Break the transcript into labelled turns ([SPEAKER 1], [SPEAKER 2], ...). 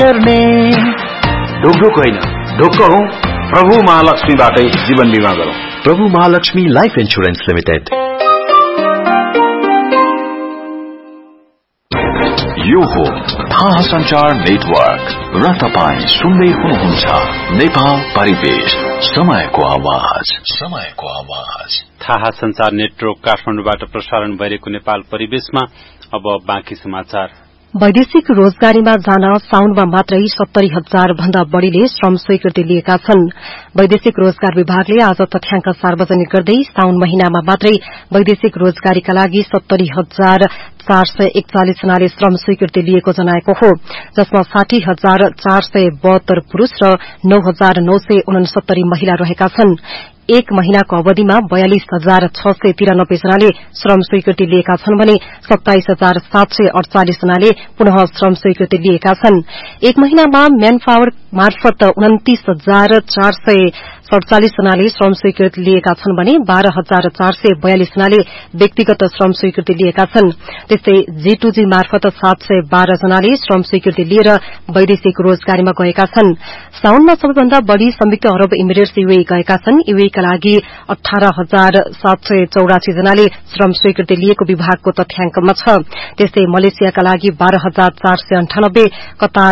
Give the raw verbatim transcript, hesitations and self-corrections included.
[SPEAKER 1] ढुकढुक होइन ढुक्क हौ प्रभु महालक्ष्मीबाटै जीवन बीमा गरौं।
[SPEAKER 2] प्रभु महालक्ष्मी लाइफ इन्स्योरेन्स लिमिटेड।
[SPEAKER 3] यो हो थाहा संचार नेटवर्क र तपाईं सुन्दै हुनुहुन्छ नेपाल परिवेश, समयको आवाज, समयको आवाज।
[SPEAKER 4] थाहा संचार नेटवर्क काठमाडौँबाट प्रसारण भइरहेको नेपाल परिवेशमा अब बाँकी समाचार।
[SPEAKER 5] वैदेशिक रोजगारीमा जान साउनमा मात्रै सत्तरी हजार भन्दा बढ़ीले श्रम स्वीकृति लिएका छन्। वैदेशिक रोजगार विभागले आज तथ्याङ्क सार्वजनिक गर्दै साउन महिनामा मात्रै वैदेशिक रोजगारीका लागि सत्तरी हजार चार सय एकचालिस जनाले श्रम स्वीकृति लिएको जनाएको हो, जसमा साठी हजार चार सय बहत्तर पुरूष र नौ हजार नौ सय उनसत्तरी महिला रहेका छन्। एक महिनाको अवधिमा बयालिस हजार छ सय तिरानब्बे जनाले श्रम स्वीकृति लिएका छन् भने सत्ताइस हजार सात सय अड़चालिस जनाले पुनः श्रम स्वीकृति लिएका छन्। एक महिनामा म्यान पावर मार्फत उन्तीस हजार चार सय सड़चालिस जनाले श्रम स्वीकृति लिएका छन् भने बाह्र हजार चार सय बयालिस जनाले व्यक्तिगत श्रम स्वीकृति लिएका छन्। त्यस्तै जी टू जी मार्फत सात सय बाह्र जनाले श्रम स्वीकृति लिएर वैदेशिक रोजगारीमा गएका छन्। साउनमा सबैभन्दा बढ़ी संयुक्त अरब इमिरेट्स यूएई गएका छन्। यूएईका लागि अठार हजार सात सय चौरासी जनाले श्रम स्वीकृति लिएको विभागको तथ्याङ्कमा छ। त्यस्तै मलेसियाका लागि बाह्र हजार चार सय अन्ठानब्बे, कतार